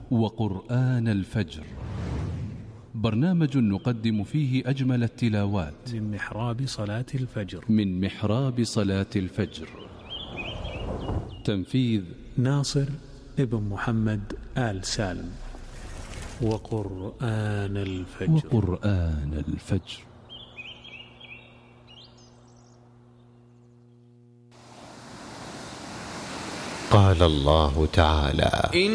وقرآن الفجر، برنامج نقدم فيه أجمل التلاوات من محراب صلاة الفجر. تنفيذ ناصر ابن محمد آل سالم. وقرآن الفجر. قال الله تعالى: